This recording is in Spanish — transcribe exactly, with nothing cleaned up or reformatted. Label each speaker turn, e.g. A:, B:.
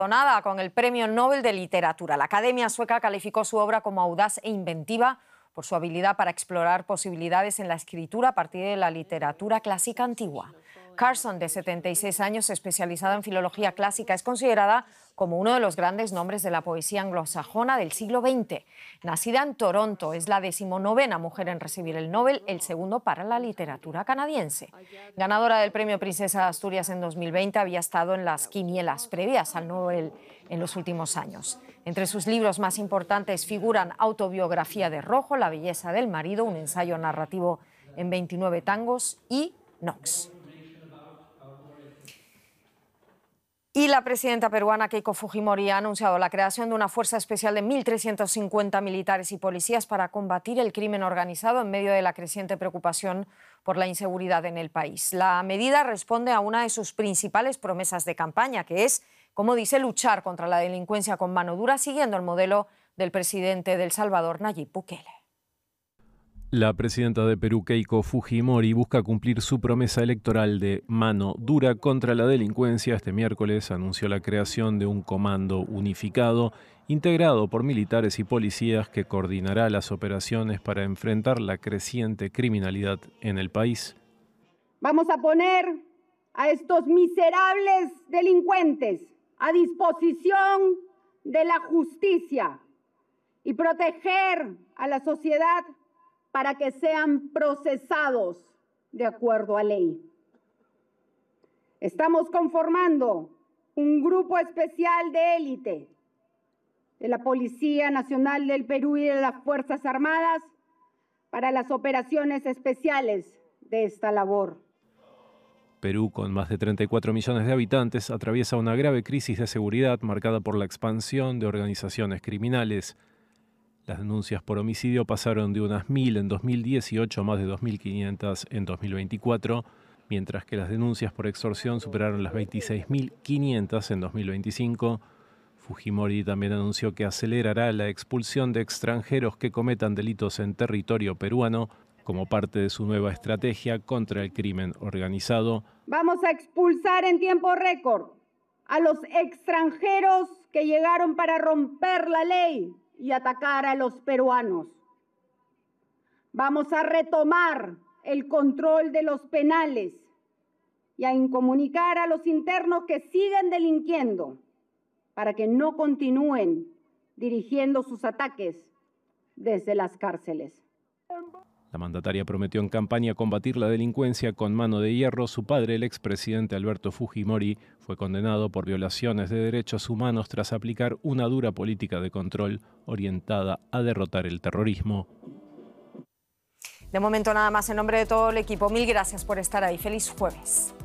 A: Nada con el Premio Nobel de Literatura. La Academia Sueca calificó su obra como audaz e inventiva por su habilidad para explorar posibilidades en la escritura a partir de la literatura clásica antigua. Carson, de setenta y seis años, especializada en filología clásica, es considerada como uno de los grandes nombres de la poesía anglosajona del siglo veinte. Nacida en Toronto, es la decimonovena mujer en recibir el Nobel, el segundo para la literatura canadiense. Ganadora del Premio Princesa de Asturias en dos mil veinte, había estado en las quinielas previas al Nobel en los últimos años. Entre sus libros más importantes figuran Autobiografía de Rojo, La belleza del marido, un ensayo narrativo en veintinueve tangos, y Nox. Y la presidenta peruana Keiko Fujimori ha anunciado la creación de una fuerza especial de mil trescientos cincuenta militares y policías para combatir el crimen organizado en medio de la creciente preocupación por la inseguridad en el país. La medida responde a una de sus principales promesas de campaña, que es, como dice, luchar contra la delincuencia con mano dura, siguiendo el modelo del presidente de El Salvador, Nayib Bukele.
B: La presidenta de Perú, Keiko Fujimori, busca cumplir su promesa electoral de mano dura contra la delincuencia. Este miércoles anunció la creación de un comando unificado, integrado por militares y policías, que coordinará las operaciones para enfrentar la creciente criminalidad en el país.
C: Vamos a poner a estos miserables delincuentes a disposición de la justicia y proteger a la sociedad para que sean procesados de acuerdo a ley. Estamos conformando un grupo especial de élite de la Policía Nacional del Perú y de las Fuerzas Armadas para las operaciones especiales de esta labor.
B: Perú, con más de treinta y cuatro millones de habitantes, atraviesa una grave crisis de seguridad marcada por la expansión de organizaciones criminales. Las denuncias por homicidio pasaron de unas mil en dos mil dieciocho a más de dos mil quinientas en dos mil veinticuatro, mientras que las denuncias por extorsión superaron las veintiséis mil quinientas en dos mil veinticinco. Fujimori también anunció que acelerará la expulsión de extranjeros que cometan delitos en territorio peruano como parte de su nueva estrategia contra el crimen organizado.
C: Vamos a expulsar en tiempo récord a los extranjeros que llegaron para romper la ley y atacar a los peruanos. Vamos a retomar el control de los penales y a incomunicar a los internos que siguen delinquiendo para que no continúen dirigiendo sus ataques desde las cárceles.
B: La mandataria prometió en campaña combatir la delincuencia con mano de hierro. Su padre, el expresidente Alberto Fujimori, fue condenado por violaciones de derechos humanos tras aplicar una dura política de control orientada a derrotar el terrorismo.
A: De momento nada más. En nombre de todo el equipo, mil gracias por estar ahí. Feliz jueves.